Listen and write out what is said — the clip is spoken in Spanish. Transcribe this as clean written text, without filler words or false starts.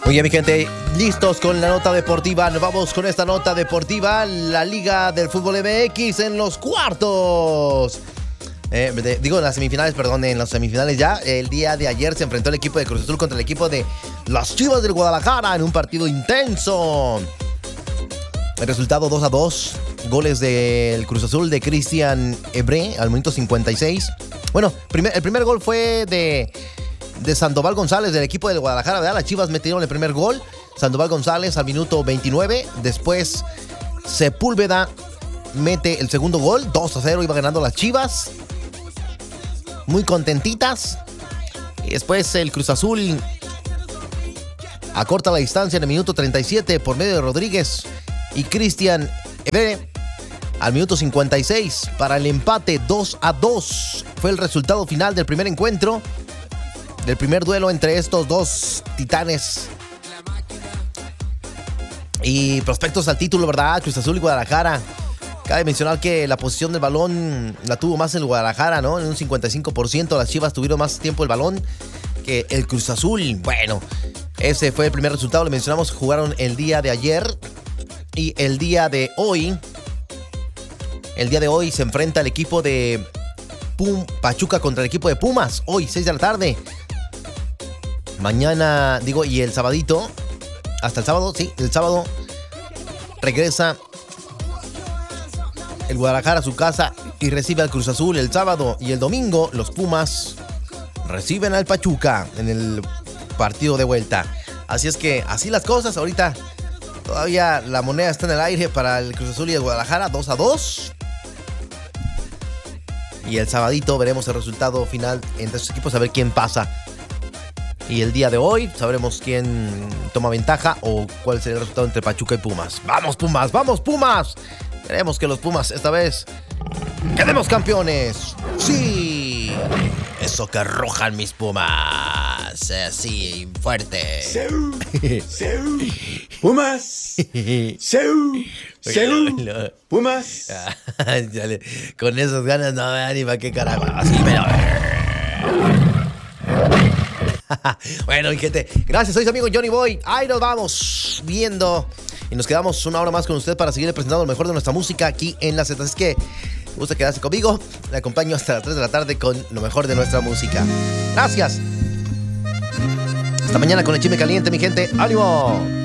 Muy bien, mi gente, listos con la nota deportiva. Nos vamos con esta nota deportiva. La Liga del Fútbol MX en los cuartos. En las semifinales, en las semifinales ya. El día de ayer se enfrentó el equipo de Cruz Azul contra el equipo de las Chivas del Guadalajara en un partido intenso. El resultado 2-2. Goles del Cruz Azul de Cristian Ebré al minuto 56. Bueno, el primer gol fue de Sandoval González del equipo del Guadalajara, ¿verdad? Las Chivas metieron el primer gol. Sandoval González al minuto 29. Después Sepúlveda mete el segundo gol. 2-0 iba ganando las Chivas. Muy contentitas. Y después el Cruz Azul acorta la distancia en el minuto 37 por medio de Rodríguez y Cristian Ebré al minuto 56 para el empate. 2-2 fue el resultado final del primer encuentro, del primer duelo entre estos dos titanes y prospectos al título, ¿verdad? Cruz Azul y Guadalajara. Cabe mencionar que la posición del balón la tuvo más el Guadalajara, ¿no? En un 55%. Las Chivas tuvieron más tiempo el balón que el Cruz Azul. Bueno, ese fue el primer resultado. Le mencionamos, jugaron el día de ayer y el día de hoy. El día de hoy se enfrenta el equipo de Pachuca contra el equipo de Pumas. Hoy, 6 de la tarde. Mañana, y el sabadito, hasta el sábado, sí, el sábado regresa el Guadalajara a su casa y recibe al Cruz Azul el sábado. Y el domingo, los Pumas reciben al Pachuca en el partido de vuelta. Así es que, así las cosas. Ahorita todavía la moneda está en el aire para el Cruz Azul y el Guadalajara, 2-2. Y el sabadito veremos el resultado final entre estos equipos, a ver quién pasa. Y el día de hoy sabremos quién toma ventaja o cuál será el resultado entre Pachuca y Pumas. ¡Vamos, Pumas! ¡Vamos, Pumas! Queremos que los Pumas esta vez quedemos campeones. ¡Sí! Eso que arrojan mis Pumas. Así, fuerte. ¡Seu! ¡Seu! ¡Pumas! ¡Seu! ¡Seu! ¡Pumas! Con esas ganas no me ni para qué carajo. Así, pero... Bueno, mi gente, gracias, soy su amigo Johnny Boy. Ahí nos vamos viendo y nos quedamos una hora más con usted para seguir presentando lo mejor de nuestra música aquí en la Z. Así que me gusta quedarse conmigo. Le acompaño hasta las 3 de la tarde con lo mejor de nuestra música. Gracias. Hasta mañana con el chisme caliente, mi gente. ¡Ánimo!